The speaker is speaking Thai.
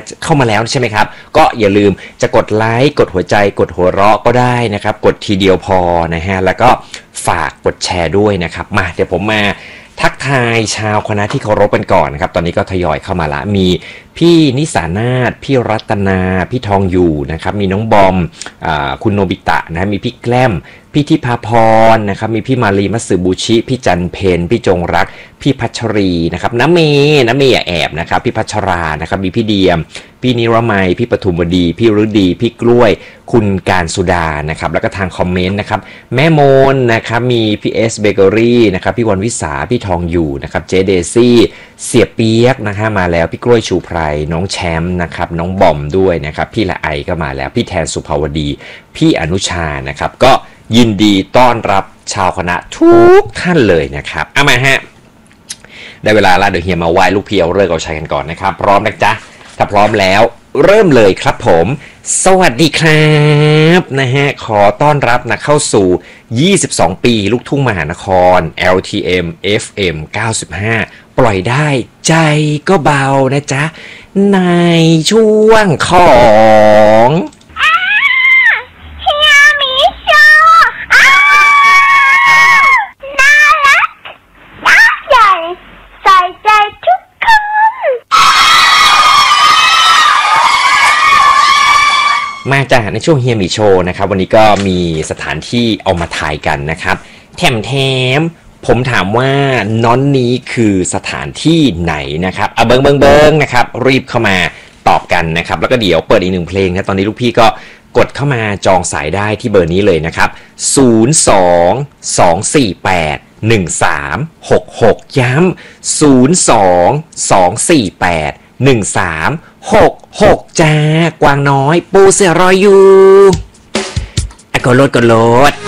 เข้ามาแล้วใช่ไหมครับก็อย่าลืมจะกดไลค์กดหัวใจกดหัวเราะก็ได้นะครับกดทีเดียวพอนะฮะแล้วก็ฝากกดแชร์ด้วยนะครับมาเดี๋ยวผมมาทักทายชาวคณะที่เคารพกันก่อนนะครับตอนนี้ก็ทยอยเข้ามาละมีพี่นิสานาถพี่รัตนาพี่ทองอยู่นะครับมีน้องบอมคุณโนบิตะนะมีพี่แกล้มพี่ทิพาพรนะครับมีพี่มารีมัตสึบุชิพี่จันเพนพี่จงรักพี่พัชรีนะครับน้ำเมย์แอบนะครับพี่พัชรานะครับมีพี่เดียมพี่นิรมัยพี่ปทุมวดีพี่ฤดีพี่กล้วยคุณการสุดานะครับแล้วก็ทางคอมเมนต์นะครับแม่โมนนะครับมีพี่เอสเบเกอรี่นะครับพี่วันวิสาพี่ทองอยู่นะครับเจเดซี่เสียเปียกนะฮะมาแล้วพี่กล้วยชูไพรน้องแชมป์นะครับน้องบอมด้วยนะครับพี่ละไอก็มาแล้วพี่แทนสุภาวดีพี่อนุชานะครับก็ยินดีต้อนรับชาวคณะทุกท่านเลยนะครับเอามาฮะได้เวลาแล้วเดี๋ยวเฮียมาไหว้ลูกพี่เอาเลิกเอาชัยกันก่อนนะครับพร้อมนะจ๊ะถ้าพร้อมแล้วเริ่มเลยครับผมสวัสดีครับนะฮะขอต้อนรับนะเข้าสู่22ปีลูกทุ่งมหานคร LTM FM 95ปล่อยได้ใจก็เบานะจ๊ะในช่วงของมาจากในช่วงเฮียมีโชว์นะครับวันนี้ก็มีสถานที่เอามาถ่ายกันนะครับแถมผมถามว่าน้อนนี้คือสถานที่ไหนนะครับเบิ้งนะครับรีบเข้ามาตอบกันนะครับแล้วก็เดี๋ยวเปิดอีกหนึ่งเพลงนะตอนนี้ลูกพี่ก็กดเข้ามาจองสายได้ที่เบอร์นี้เลยนะครับ02-248-1366ย้ำ02-248-1366จ้ากวางน้อยปูเสือรออยู่กดโลด